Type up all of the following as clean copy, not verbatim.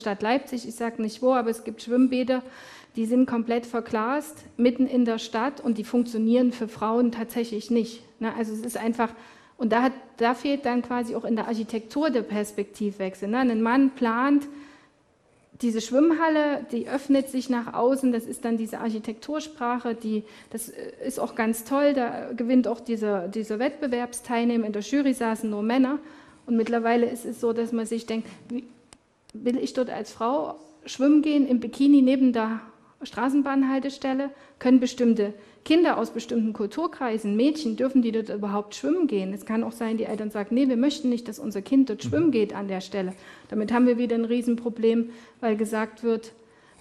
Stadt Leipzig, ich sage nicht wo, aber es gibt Schwimmbäder, die sind komplett verglast, mitten in der Stadt und die funktionieren für Frauen tatsächlich nicht. Ne? Also es ist einfach, und da fehlt dann quasi auch in der Architektur der Perspektivwechsel. Ne? Ein Mann plant diese Schwimmhalle, die öffnet sich nach außen, das ist dann diese Architektursprache, das ist auch ganz toll, da gewinnt auch dieser Wettbewerbsteilnehmer, in der Jury saßen nur Männer und mittlerweile ist es so, dass man sich denkt, will ich dort als Frau schwimmen gehen im Bikini neben der Straßenbahnhaltestelle? Können bestimmte Kinder aus bestimmten Kulturkreisen, Mädchen, dürfen die dort überhaupt schwimmen gehen? Es kann auch sein, die Eltern sagen, nee, wir möchten nicht, dass unser Kind dort schwimmen geht an der Stelle. Damit haben wir wieder ein Riesenproblem, weil gesagt wird,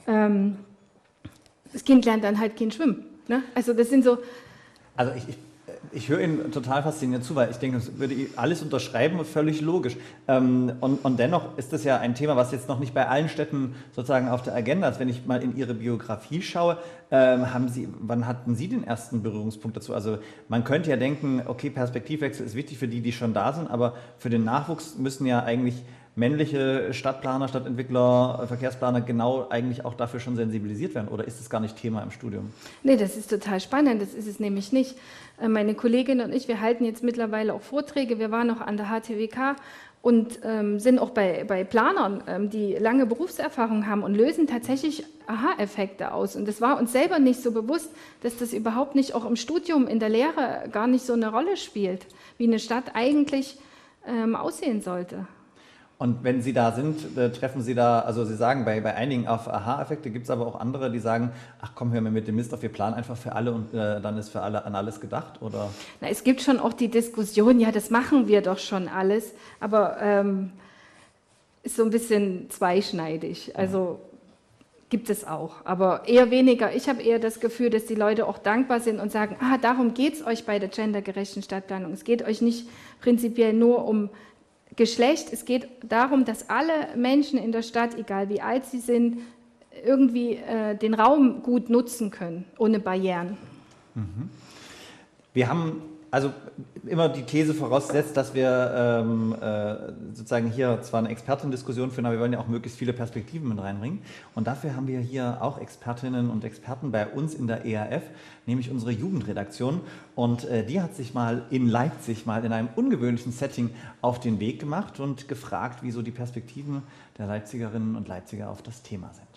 das Kind lernt dann halt kein Schwimmen. Ne? Also das sind so... Also ich höre Ihnen total fasziniert zu, weil ich denke, das würde ich alles unterschreiben und völlig logisch. Und dennoch ist das ja ein Thema, was jetzt noch nicht bei allen Städten sozusagen auf der Agenda ist. Wenn ich mal in Ihre Biografie schaue, wann hatten Sie den ersten Berührungspunkt dazu? Also man könnte ja denken, okay, Perspektivwechsel ist wichtig für die, die schon da sind, aber für den Nachwuchs müssen ja eigentlich männliche Stadtplaner, Stadtentwickler, Verkehrsplaner genau eigentlich auch dafür schon sensibilisiert werden? Oder ist das gar nicht Thema im Studium? Nee, das ist total spannend, das ist es nämlich nicht. Meine Kollegin und ich, wir halten jetzt mittlerweile auch Vorträge, wir waren noch an der HTWK und sind auch bei Planern, die lange Berufserfahrung haben und lösen tatsächlich Aha-Effekte aus. Und das war uns selber nicht so bewusst, dass das überhaupt nicht auch im Studium, in der Lehre gar nicht so eine Rolle spielt, wie eine Stadt eigentlich aussehen sollte. Und wenn Sie da sind, treffen Sie da, also Sie sagen bei einigen auf Aha-Effekte, gibt es aber auch andere, die sagen, ach komm, hör mir mit dem Mist auf, wir planen einfach für alle und dann ist für alle an alles gedacht, oder? Na, es gibt schon auch die Diskussion, ja, das machen wir doch schon alles, aber ist so ein bisschen zweischneidig, also gibt es auch, aber eher weniger. Ich habe eher das Gefühl, dass die Leute auch dankbar sind und sagen, darum geht es euch bei der gendergerechten Stadtplanung, es geht euch nicht prinzipiell nur um Geschlecht, es geht darum, dass alle Menschen in der Stadt, egal wie alt sie sind, irgendwie den Raum gut nutzen können, ohne Barrieren. Mhm. Wir haben also immer die These vorausgesetzt, dass wir sozusagen hier zwar eine Expertendiskussion führen, aber wir wollen ja auch möglichst viele Perspektiven mit reinbringen. Und dafür haben wir hier auch Expertinnen und Experten bei uns in der EAF, nämlich unsere Jugendredaktion. Und die hat sich mal in Leipzig mal in einem ungewöhnlichen Setting auf den Weg gemacht und gefragt, wieso die Perspektiven der Leipzigerinnen und Leipziger auf das Thema sind.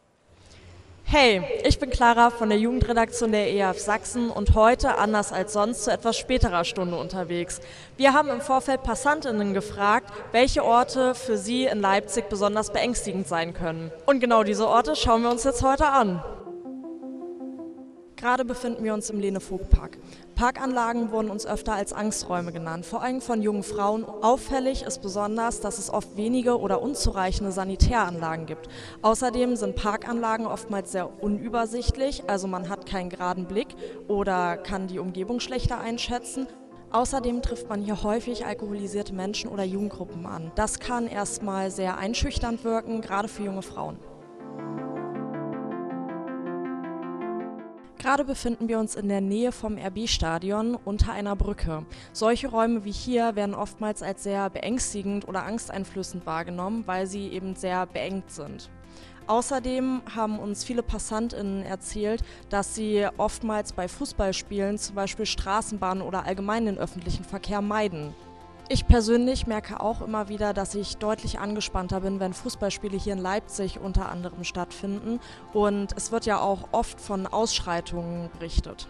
Hey, ich bin Clara von der Jugendredaktion der EAF Sachsen und heute, anders als sonst, zu etwas späterer Stunde unterwegs. Wir haben im Vorfeld PassantInnen gefragt, welche Orte für sie in Leipzig besonders beängstigend sein können. Und genau diese Orte schauen wir uns jetzt heute an. Gerade befinden wir uns im Lene-Vogt-Park. Parkanlagen wurden uns öfter als Angsträume genannt, vor allem von jungen Frauen. Auffällig ist besonders, dass es oft wenige oder unzureichende Sanitäranlagen gibt. Außerdem sind Parkanlagen oftmals sehr unübersichtlich, also man hat keinen geraden Blick oder kann die Umgebung schlechter einschätzen. Außerdem trifft man hier häufig alkoholisierte Menschen oder Jugendgruppen an. Das kann erstmal sehr einschüchternd wirken, gerade für junge Frauen. Gerade befinden wir uns in der Nähe vom RB-Stadion unter einer Brücke. Solche Räume wie hier werden oftmals als sehr beängstigend oder angsteinflößend wahrgenommen, weil sie eben sehr beengt sind. Außerdem haben uns viele PassantInnen erzählt, dass sie oftmals bei Fußballspielen zum Beispiel Straßenbahnen oder allgemein den öffentlichen Verkehr meiden. Ich persönlich merke auch immer wieder, dass ich deutlich angespannter bin, wenn Fußballspiele hier in Leipzig unter anderem stattfinden. Und es wird ja auch oft von Ausschreitungen berichtet.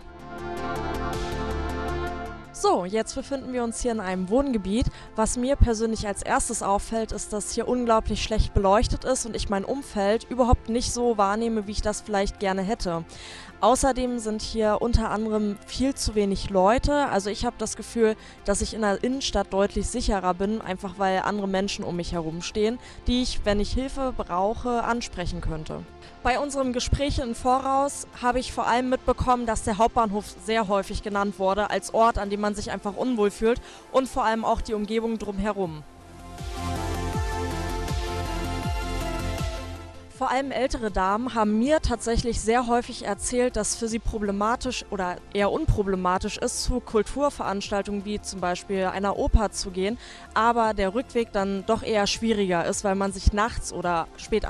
So, jetzt befinden wir uns hier in einem Wohngebiet. Was mir persönlich als erstes auffällt, ist, dass hier unglaublich schlecht beleuchtet ist und ich mein Umfeld überhaupt nicht so wahrnehme, wie ich das vielleicht gerne hätte. Außerdem sind hier unter anderem viel zu wenig Leute. Also ich habe das Gefühl, dass ich in der Innenstadt deutlich sicherer bin, einfach weil andere Menschen um mich herum stehen, die ich, wenn ich Hilfe brauche, ansprechen könnte. Bei unserem Gespräch im Voraus habe ich vor allem mitbekommen, dass der Hauptbahnhof sehr häufig genannt wurde als Ort, an dem man sich einfach unwohl fühlt und vor allem auch die Umgebung drumherum. Vor allem ältere Damen haben mir tatsächlich sehr häufig erzählt, dass für sie problematisch oder eher unproblematisch ist, zu Kulturveranstaltungen wie zum Beispiel einer Oper zu gehen, aber der Rückweg dann doch eher schwieriger ist, weil man sich nachts oder spät